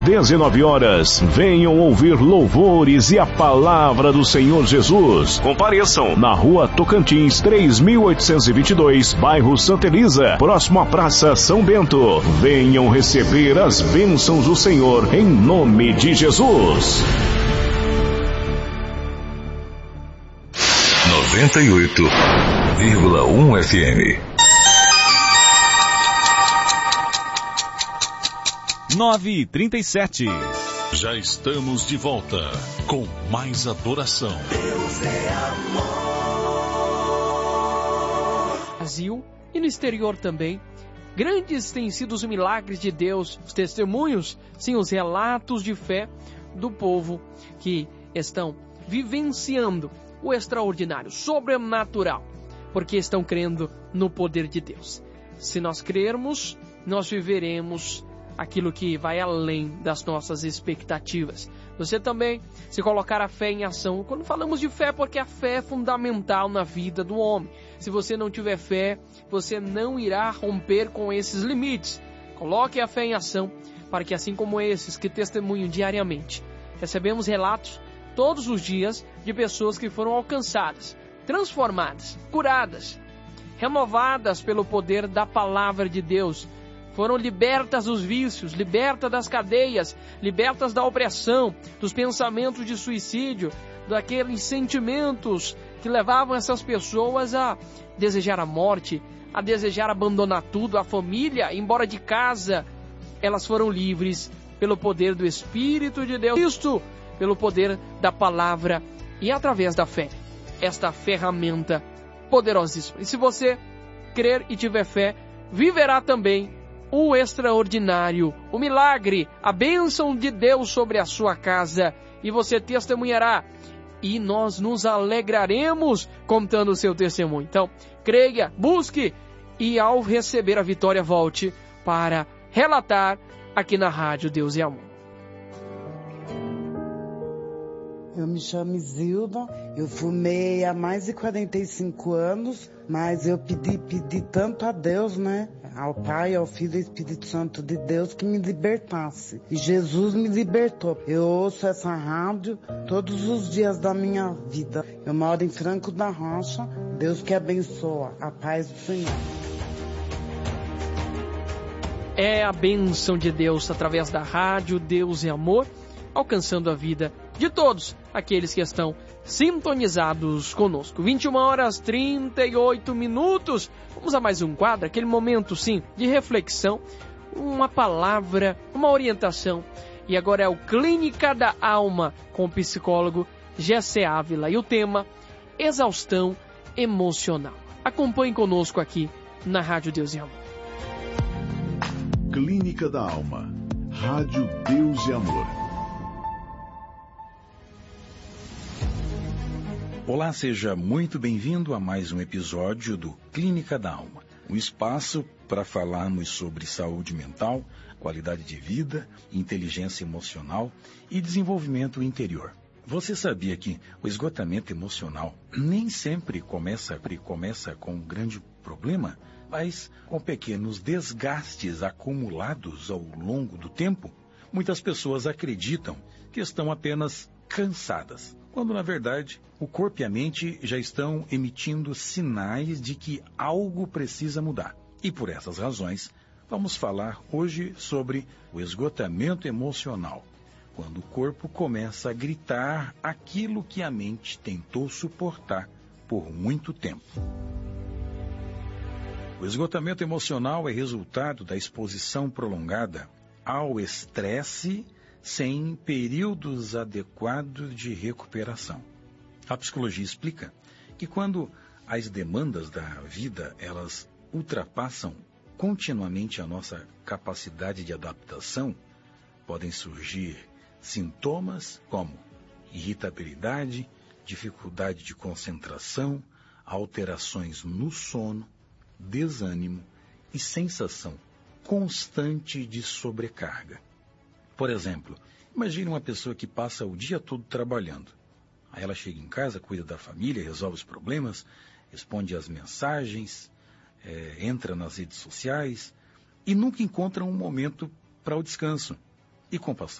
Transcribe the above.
19 horas, venham ouvir louvores e a palavra do Senhor Jesus. Compareçam na Rua Tocantins, 3822, bairro Santa Elisa, próximo à Praça São Bento. Venham receber as bênçãos do Senhor em nome de Jesus. 98,1 FM. 9h37. Já estamos de volta com mais adoração. Deus é amor. Brasil e no exterior também. Grandes têm sido os milagres de Deus, os testemunhos, sim, os relatos de fé do povo que estão vivenciando o extraordinário, sobrenatural, porque estão crendo no poder de Deus. Se nós crermos, nós viveremos aquilo que vai além das nossas expectativas. Você também, se colocar a fé em ação. Quando falamos de fé, porque a fé é fundamental na vida do homem. Se você não tiver fé, você não irá romper com esses limites. Coloque a fé em ação, para que assim como esses que testemunham diariamente, recebemos relatos todos os dias de pessoas que foram alcançadas, transformadas, curadas, renovadas pelo poder da palavra de Deus. Foram libertas dos vícios, libertas das cadeias, libertas da opressão, dos pensamentos de suicídio, daqueles sentimentos que levavam essas pessoas a desejar a morte, a desejar abandonar tudo, a família, embora de casa. Elas foram livres pelo poder do Espírito de Deus, isto pelo poder da palavra e através da fé. Esta ferramenta poderosíssima. E se você crer e tiver fé, viverá também o extraordinário, o milagre, a bênção de Deus sobre a sua casa, e você testemunhará, e nós nos alegraremos contando o seu testemunho. Então, creia, busque, e ao receber a vitória, volte para relatar aqui na Rádio Deus é Amor. Eu me chamo Zilda, eu fumei há mais de 45 anos, mas eu pedi tanto a Deus, né? Ao Pai, ao Filho e ao Espírito Santo de Deus que me libertasse. E Jesus me libertou. Eu ouço essa rádio todos os dias da minha vida. Eu moro em Franco da Rocha. Deus que abençoa. A paz do Senhor. É a bênção de Deus através da rádio Deus é Amor, alcançando a vida de todos aqueles que estão sintonizados conosco. 21 horas 38 minutos. Vamos a mais um quadro, aquele momento, sim, de reflexão, uma palavra, uma orientação. E agora é o Clínica da Alma, com o psicólogo Gessé Ávila. E o tema, exaustão emocional. Acompanhe conosco aqui na Rádio Deus e Amor. Clínica da Alma. Rádio Deus e Amor. Olá, seja muito bem-vindo a mais um episódio do Clínica da Alma, um espaço para falarmos sobre saúde mental, qualidade de vida, inteligência emocional e desenvolvimento interior. Você sabia que o esgotamento emocional nem sempre começa com um grande problema, mas com pequenos desgastes acumulados ao longo do tempo? Muitas pessoas acreditam que estão apenas cansadas, quando na verdade o corpo e a mente já estão emitindo sinais de que algo precisa mudar. E por essas razões, vamos falar hoje sobre o esgotamento emocional, quando o corpo começa a gritar aquilo que a mente tentou suportar por muito tempo. O esgotamento emocional é resultado da exposição prolongada ao estresse sem períodos adequados de recuperação. A psicologia explica que quando as demandas da vida elas ultrapassam continuamente a nossa capacidade de adaptação, podem surgir sintomas como irritabilidade, dificuldade de concentração, alterações no sono, desânimo e sensação constante de sobrecarga. Por exemplo, imagine uma pessoa que passa o dia todo trabalhando. Aí ela chega em casa, cuida da família, resolve os problemas, responde às mensagens, entra nas redes sociais e nunca encontra um momento para o descanso. e com o pastor